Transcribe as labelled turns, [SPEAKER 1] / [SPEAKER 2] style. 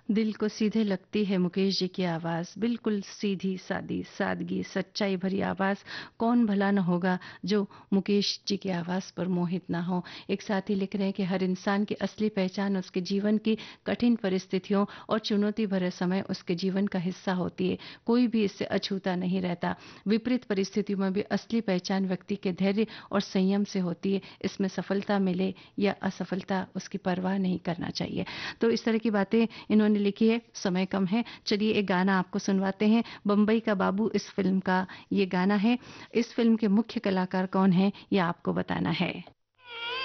[SPEAKER 1] दिल को सीधे लगती है मुकेश जी की आवाज़, बिल्कुल सीधी-सादी, सादगी, सच्चाई भरी आवाज़, कौन भला न होगा जो मुकेश जी की आवाज़ पर मोहित ना हो। एक साथी लिख रहे हैं कि हर इंसान की असली पहचान उसके जीवन की कठिन परिस्थितियों और चुनौती भरे समय उसके जीवन का हिस्सा होती है। कोई भी इससे अछूता नहीं रहता। विपरीत परिस्थितियों में भी असली पहचान व्यक्ति के धैर्य और संयम से होती है। इसमें सफलता मिले या असफलता, उसकी परवाह नहीं करना चाहिए। तो इस तरह की बातें इन्होंने लिखी है। समय कम है, चलिए एक गाना आपको सुनवाते हैं। बम्बई का बाबू इस फिल्म का ये गाना है। इस फिल्म के मुख्य कलाकार कौन हैं, ये आपको बताना है।